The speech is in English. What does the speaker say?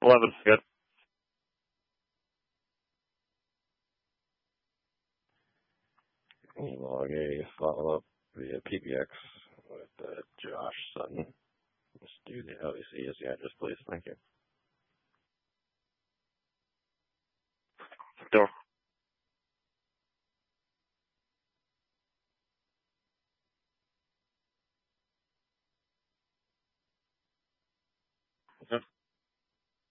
11's good. Log a follow-up via PBX with Josh Sutton. Let's do the LEC as the address, please. Thank you.